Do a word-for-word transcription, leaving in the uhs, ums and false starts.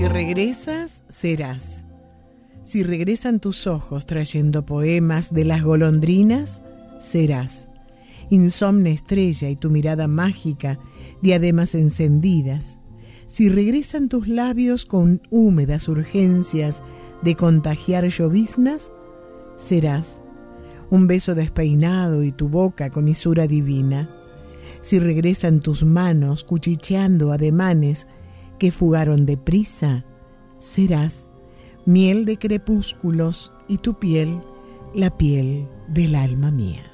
Si regresas, serás. Si regresan tus ojos trayendo poemas de las golondrinas, serás. Insomne estrella y tu mirada mágica, diademas encendidas. Si regresan tus labios con húmedas urgencias de contagiar lloviznas, serás. Un beso despeinado y tu boca con hisura divina. Si regresan tus manos cuchicheando ademanes que fugaron deprisa, serás. Miel de crepúsculos y tu piel, la piel del alma mía.